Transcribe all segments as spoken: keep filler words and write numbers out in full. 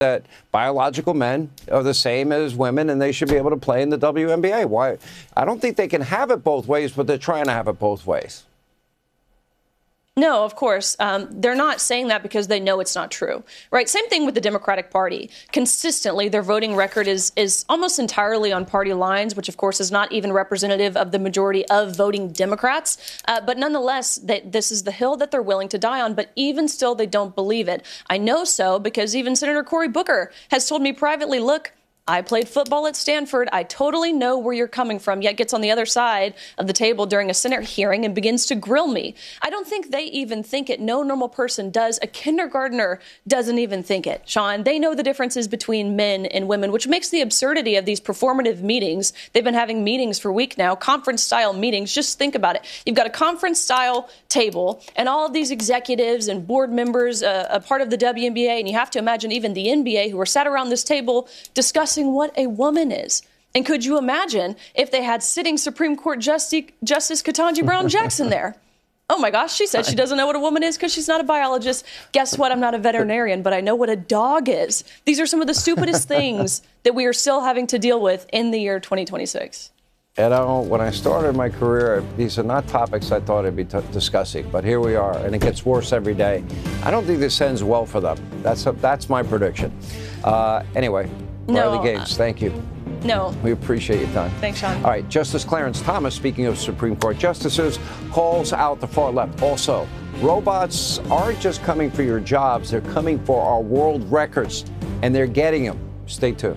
that biological men are the same as women and they should be able to play in the W N B A. Why? I don't think they can have it both ways, but they're trying to have it both ways. No, of course. Um, they're not saying that because they know it's not true, right? Same thing with the Democratic Party. Consistently, their voting record is is almost entirely on party lines, which, of course, is not even representative of the majority of voting Democrats. Uh, but nonetheless, they, this is the hill that they're willing to die on. But even still, they don't believe it. I know so because even Senator Cory Booker has told me privately, look, I played football at Stanford. I totally know where you're coming from, yet gets on the other side of the table during a Senate hearing and begins to grill me. I don't think they even think it. No normal person does. A kindergartner doesn't even think it. Sean, they know the differences between men and women, which makes the absurdity of these performative meetings. They've been having meetings for a week now, conference-style meetings. Just think about it. You've got a conference-style table and all of these executives and board members, uh, a part of the W N B A, and you have to imagine even the N B A, who are sat around this table discussing what a woman is. And could you imagine if they had sitting Supreme Court Justice, Justice Ketanji Brown Jackson there? Oh, my gosh, she said she doesn't know what a woman is because she's not a biologist. Guess what? I'm not a veterinarian, but I know what a dog is. These are some of the stupidest things that we are still having to deal with in the year twenty twenty-six. You know, when I started my career, these are not topics I thought I'd be t- discussing, but here we are, and it gets worse every day. I don't think this ends well for them. That's a, that's my prediction. Uh, anyway, No, Riley Gaines, thank you. No. We appreciate your time. Thanks, Sean. All right, Justice Clarence Thomas, speaking of Supreme Court justices, calls out the far left. Also, robots aren't just coming for your jobs, they're coming for our world records, and they're getting them. Stay tuned.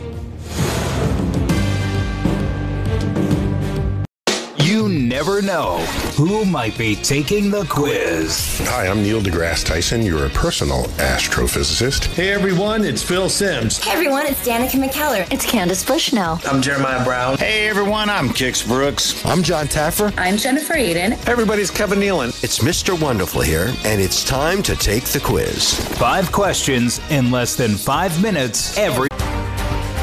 You never know who might be taking the quiz. Hi, I'm Neil deGrasse Tyson, your personal astrophysicist. Hey everyone, it's Phil Simms. Hey everyone, it's Danica McKellar. It's Candace Bushnell. I'm Jeremiah Brown. Hey everyone, I'm Kix Brooks. I'm John Taffer. I'm Jennifer Aiden. Hey everybody, it's Kevin Nealon. It's Mister Wonderful here, and it's time to take the quiz. Five questions in less than five minutes every...